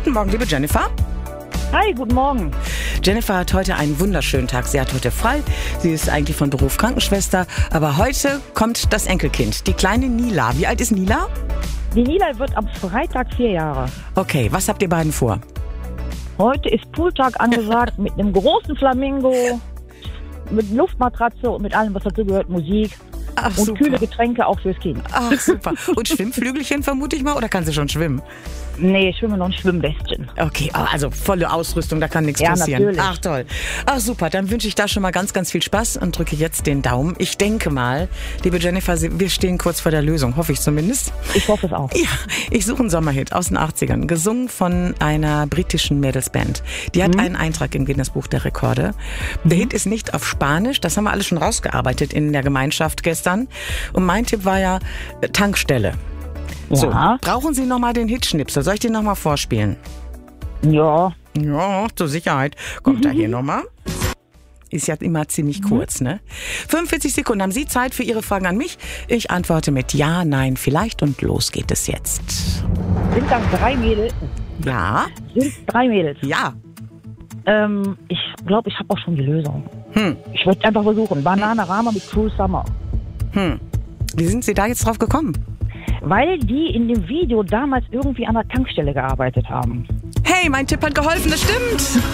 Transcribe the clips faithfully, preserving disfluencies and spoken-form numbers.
Guten Morgen, liebe Jennifer. Hi, guten Morgen. Jennifer hat heute einen wunderschönen Tag. Sie hat heute frei. Sie ist eigentlich von Beruf Krankenschwester. Aber heute kommt das Enkelkind, die kleine Nila. Wie alt ist Nila? Die Nila wird am Freitag vier Jahre. Okay, was habt ihr beiden vor? Heute ist Pooltag angesagt mit einem großen Flamingo, mit Luftmatratze und mit allem, was dazu gehört, Musik. Ach, und super. Kühle Getränke auch fürs Kind. Ach, super. Und Schwimmflügelchen vermute ich mal, oder kann sie schon schwimmen? Nee, ich schwimme noch ein Schwimmwestchen. Okay, also volle Ausrüstung, da kann nichts Ja, passieren. natürlich. Ach, toll. Ach, super, dann wünsche ich da schon mal ganz, ganz viel Spaß und drücke jetzt den Daumen. Ich denke mal, liebe Jennifer, wir stehen kurz vor der Lösung, hoffe ich zumindest. Ich hoffe es auch. Ja, ich suche einen Sommerhit aus den achtzigern, gesungen von einer britischen Mädelsband. Die hat mhm. einen Eintrag im Guinness-Buch der Rekorde. Der Hit ist nicht auf Spanisch, das haben wir alles schon rausgearbeitet in der Gemeinschaft gestern. Und mein Tipp war ja äh, Tankstelle. So, Ja. brauchen Sie nochmal den Hitschnipsel? Soll ich den nochmal vorspielen? Ja. Ja, zur Sicherheit. Kommt er hier nochmal? Ist ja immer ziemlich kurz, ne? fünfundvierzig Sekunden haben Sie Zeit für Ihre Fragen an mich. Ich antworte mit Ja, Nein, vielleicht und los geht es jetzt. Sind dann drei Mädels? Ja, Sind drei Mädels? ja. Ähm, ich glaube, ich habe auch schon die Lösung. Hm, Ich würde einfach versuchen. Banana Rama mit Cruel Summer. hm. Wie sind Sie da jetzt drauf gekommen? Weil die in dem Video damals irgendwie an der Tankstelle gearbeitet haben. Hey, mein Tipp hat geholfen, das stimmt.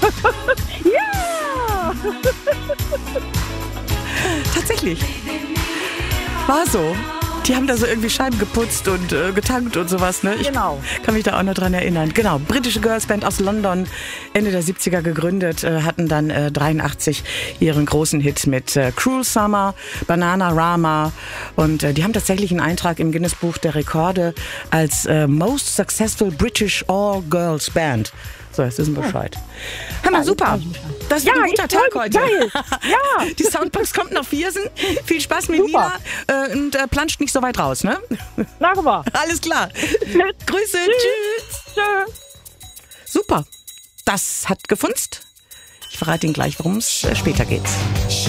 Ja! Tatsächlich. War so. Die haben da so irgendwie Scheiben geputzt und äh, getankt und sowas, ne? Ich Genau. kann mich da auch noch dran erinnern. Genau, britische Girlsband aus London, Ende der siebziger gegründet, äh, hatten dann äh, dreiundachtzig ihren großen Hit mit äh, Cruel Summer, Banana Rama und äh, die haben tatsächlich einen Eintrag im Guinness-Buch der Rekorde als äh, Most Successful British All-Girls Band. So, jetzt wissen wir Bescheid. Hör mal, Ja, super. jetzt weiß ich Bescheid. Das wird Ja, ein guter ich Tag freu heute. mich. Geil. Ja. Die Soundbox kommt nach Viersen. Viel Spaß mit Super. Nina äh, und äh, planscht nicht so weit raus, ne? Machen wir. Alles klar. Grüße. Tschüss. Tschüss. Super. Das hat gefunzt. Ich verrate Ihnen gleich, worum es äh, später geht.